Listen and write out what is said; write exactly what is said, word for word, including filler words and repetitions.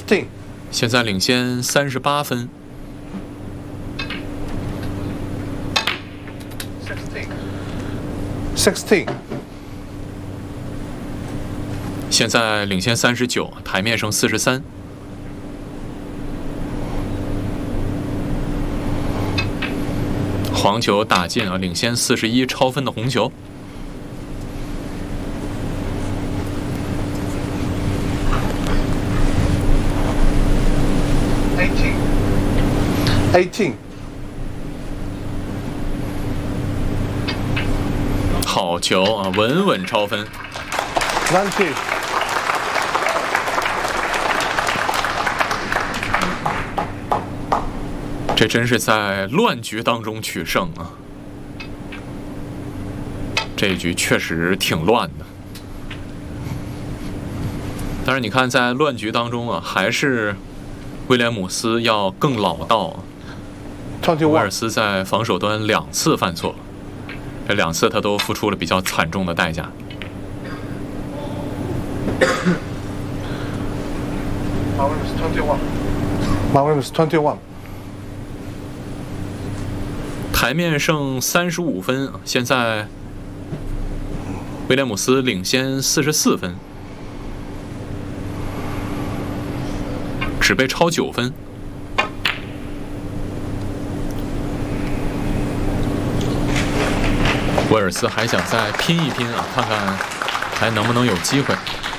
Fifteen， 现在领先三十八分。 Sixteen， 现在领先三十九，台面剩四十三。黄球打进啊，领先四十一，超分的红球。 Eighteen， Eighteen， 好球啊，稳稳超分。 Twenty， 这真是在乱局当中取胜啊！这一局确实挺乱的，但是你看，在乱局当中啊，还是威廉姆斯要更老道。威尔斯在防守端两次犯错，这两次他都付出了比较惨重的代价。 马威姆斯 twenty-one， 马威姆斯 twenty-one。 台面剩三十五分，现在威廉姆斯领先四十四分，只被超九分。威尔斯还想再拼一拼啊，看看还能不能有机会。